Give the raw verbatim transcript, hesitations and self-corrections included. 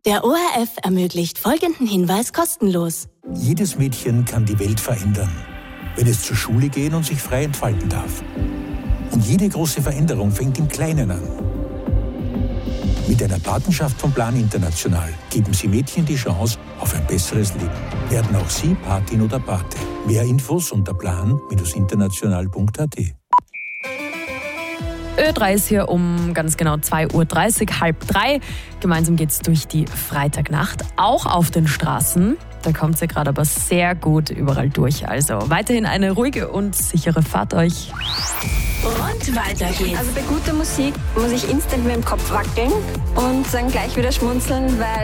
Der O R F ermöglicht folgenden Hinweis kostenlos. Jedes Mädchen kann die Welt verändern, wenn es zur Schule gehen und sich frei entfalten darf. Und jede große Veränderung fängt im Kleinen an. Mit einer Patenschaft von Plan International geben Sie Mädchen die Chance auf ein besseres Leben. Werden auch Sie Patin oder Pate. Mehr Infos unter plan Bindestrich international punkt a t. Ö drei ist hier um ganz genau zwei Uhr dreißig, halb drei. Gemeinsam geht's durch die Freitagnacht, auch auf den Straßen. Da kommt ihr gerade aber sehr gut überall durch. Also weiterhin eine ruhige und sichere Fahrt euch. Und weiter geht's. Also bei guter Musik muss ich instant mit dem Kopf wackeln und dann gleich wieder schmunzeln, weil